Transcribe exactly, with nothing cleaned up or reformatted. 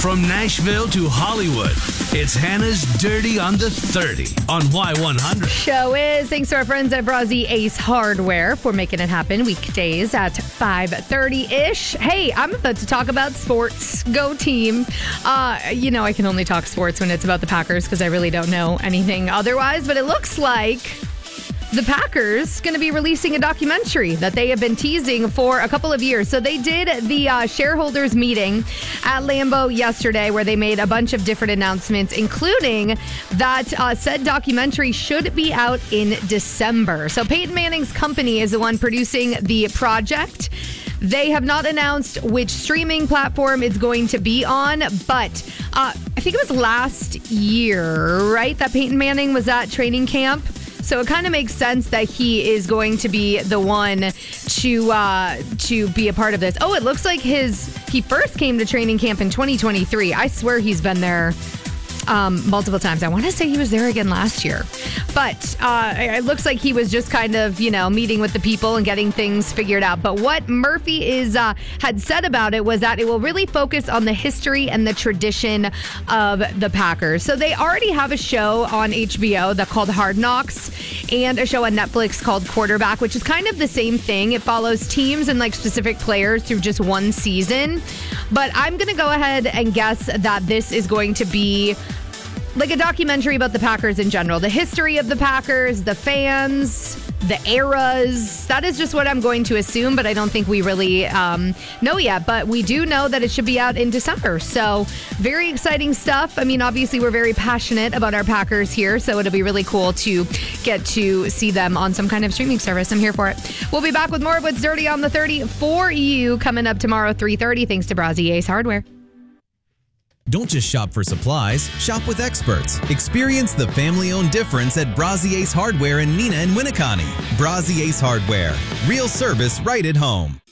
From Nashville to Hollywood, it's Hannah's Dirty on the thirty on Y one hundred. Show is thanks to our friends at Brazzi Ace Hardware for making it happen weekdays at five thirty-ish. Hey, I'm about to talk about sports. Go team. Uh, you know, I can only talk sports when it's about the Packers because I really don't know anything otherwise, but it looks like the Packers going to be releasing a documentary that they have been teasing for a couple of years. So they did the uh, shareholders meeting at Lambeau yesterday where they made a bunch of different announcements, including that uh, said documentary should be out in December. So Peyton Manning's company is the one producing the project. They have not announced which streaming platform it's going to be on, but uh, I think it was last year, right, that Peyton Manning was at training camp. So it kind of makes sense that he is going to be the one to uh, to be a part of this. Oh, it looks like his he first came to training camp in twenty twenty-three. I swear he's been there um, multiple times. I want to say he was there again last year. But uh, it looks like he was just kind of, you know, meeting with the people and getting things figured out. But what Murphy is uh, had said about it was that it will really focus on the history and the tradition of the Packers. So they already have a show on H B O that's called Hard Knocks and a show on Netflix called Quarterback, which is kind of the same thing. It follows teams and like specific players through just one season. But I'm going to go ahead and guess that this is going to be like a documentary about the Packers in general, the history of the Packers, the fans, the eras. That is just what I'm going to assume, but I don't think we really um, know yet. But we do know that it should be out in December. So very exciting stuff. I mean, obviously, we're very passionate about our Packers here, so it'll be really cool to get to see them on some kind of streaming service. I'm here for it. We'll be back with more of What's Dirty on the thirty for you coming up tomorrow, three thirty, thanks to Brazzi Ace Hardware. Don't just shop for supplies, shop with experts. Experience the family-owned difference at Brazzi Ace Hardware in Neenah and Winneconne. Brazzi Ace Hardware. Real service right at home.